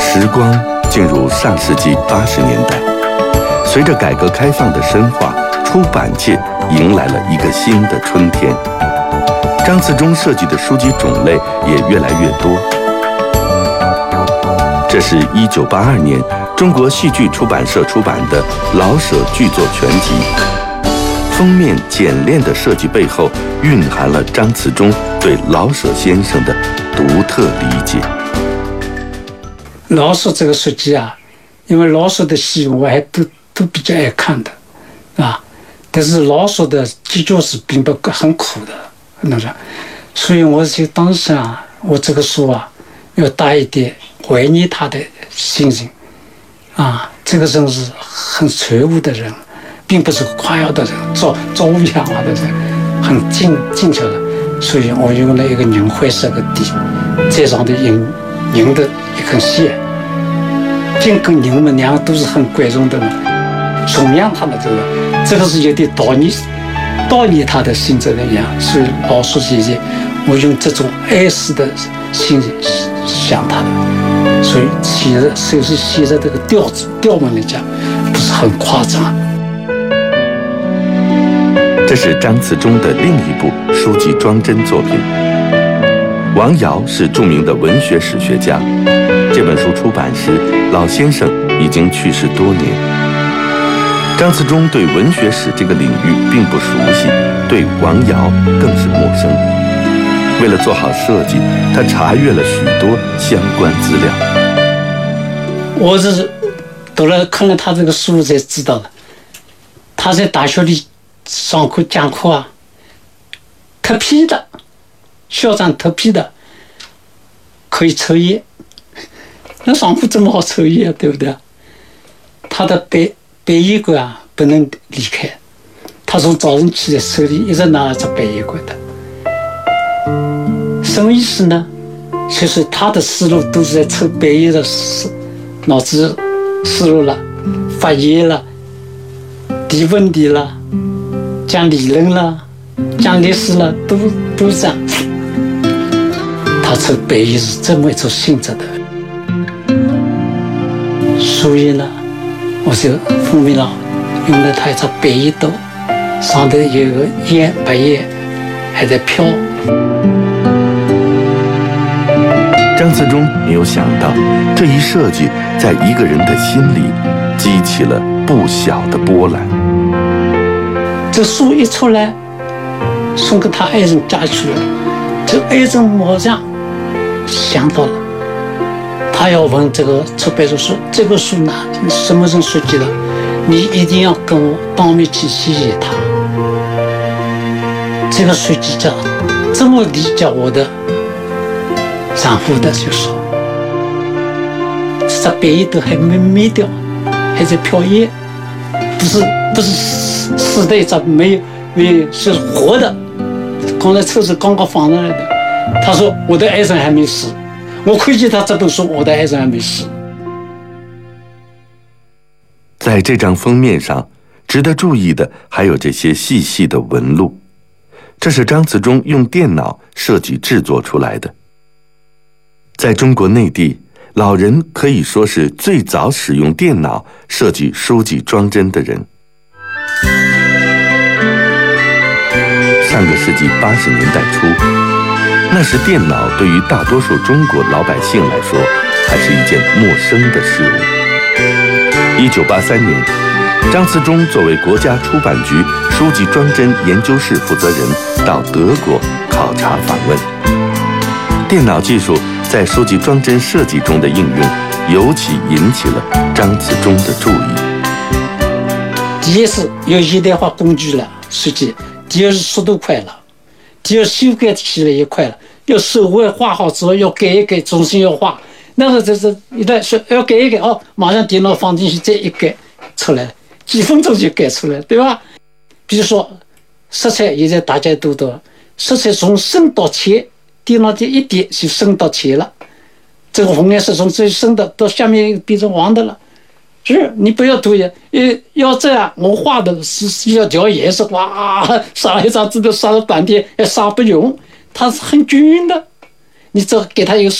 时光进入上世纪80年代，随着改革开放的深化，出版界迎来了一个新的春天。张自忠设计的书籍种类也越来越多。这是1982年中国戏剧出版社出版的《老舍剧作全集》，封面简练的设计背后蕴含了张自忠对老舍先生的独特理解。 老舍这个书籍啊，因为老舍的戏我还都比较爱看的，啊，但是老舍的的确是并不很苦的，那个，所以我就当时啊，我这个书啊，要带一点怀念他的心情，啊，这个人是很垂悟的人，并不是夸耀的人，做无氧化的人，很静悄的，所以我用了一个银灰色的底，这上的银的一根线，金跟银们两个都是很贵重的人，同样他的这个是有点悼念他的性质的一样，所以老舍姐姐，我用这种哀思的心想他的，所以写的这个调门来讲，不是很夸张。 这是张自忠的另一部书籍装帧作品。王尧是著名的文学史学家，这本书出版时，老先生已经去世多年。张自忠对文学史这个领域并不熟悉，对王尧更是陌生。为了做好设计，他查阅了许多相关资料。 我是读了看了他这个书才知道的，他在大学里上课讲课啊，特批的，校长特批的，可以抽烟。那上课这么好抽烟，对不对？他的背衣柜啊不能离开，他从早晨起来手里一直拿着背衣柜的。什么意思呢？其实他的思路都是在抽背衣的脑子思路了，发言了，提问题了，讲理论了，讲历史了，都是这样。他抽背衣是这么一种性质的，所以呢，我就封面了用了他一张背衣兜，上头有个白烟还在飘。 张自忠没有想到，这一设计在一个人的心里激起了不小的波澜。 这书一出来，送给他爱人家去了，这爱人马上想到了，他要问这个出版社说：“这个书呢，什么人设计的？你一定要跟我当面去谢谢他。这个设计者这么理解我的丈夫的，就说这背衣都还没灭掉，还在飘烟，不是死的一张，没有是活的。刚才车子刚刚放上来的。他说我的爱人还没死，我亏欠他这本书，我的爱人还没死。” 在这张封面上，值得注意的还有这些细细的纹路，这是张自忠用电脑设计制作出来的。在中国内地，老人可以说是最早使用电脑设计书籍装帧的人。上个世纪80年代初，那时电脑对于大多数中国老百姓来说还是一件陌生的事物。1983年，张自忠作为国家出版局书籍装帧研究室负责人到德国考察访问。电脑技术在书籍装帧设计中的应用，尤其引起了张自忠的注意。 第一是有现代化工具了，设计；第二是速度快了；第二修改起来也快了。要手绘画好之后要改一改，重新要画。那个就是一旦说要改一改哦，马上电脑放进去再一改出来了，几分钟就改出来，对吧？比如说色彩，现在大家都懂，色彩从深到浅，电脑这一点就深到浅了。这个红颜色从最深的到下面变成黄的了。是你不要涂颜，要这样，我画的是要调颜色，哇，刷一张纸都刷了半天，还刷不用，它是很均匀的。你只要给它一个